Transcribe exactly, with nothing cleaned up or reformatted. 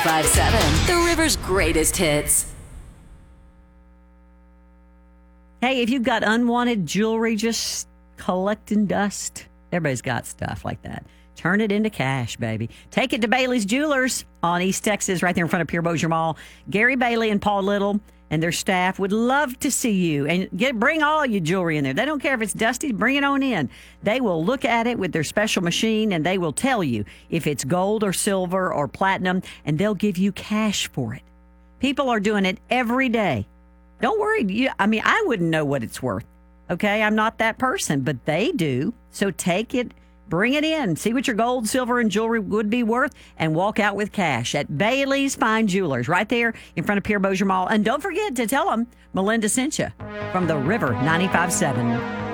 ninety-five point seven, The River's greatest hits. Hey, if you've got unwanted jewelry just collecting dust, everybody's got stuff like that. Turn it into cash, baby. Take it to Bailey's Jewelers on East Texas, right there in front of Pierre Bossier Mall. Gary Bailey and Paul Little and their staff would love to see you. And get bring all your jewelry in there. They don't care if it's dusty. Bring it on in. They will look at it with their special machine, and they will tell you if it's gold or silver or platinum, and they'll give you cash for it. People are doing it every day. Don't worry. You, I mean, I wouldn't know what it's worth. Okay, I'm not that person, but they do. So take it, bring it in, see what your gold, silver, and jewelry would be worth, and walk out with cash at Bailey's Fine Jewelers, right there in front of Pierre Bossier Mall. And don't forget to tell them Melinda sent you from the River ninety-five point seven.